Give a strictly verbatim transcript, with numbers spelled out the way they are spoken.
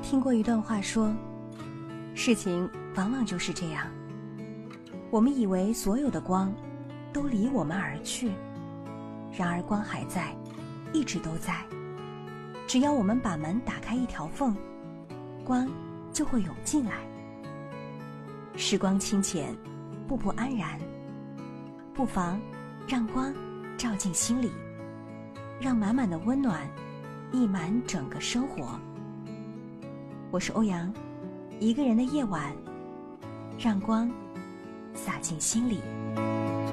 听过一段话说，事情往往就是这样，我们以为所有的光都离我们而去，然而光还在，一直都在。只要我们把门打开一条缝，光就会涌进来。时光清浅，步步安然，不妨让光照进心里，让满满的温暖溢满整个生活。我是欧阳，一个人的夜晚，让光洒进心里。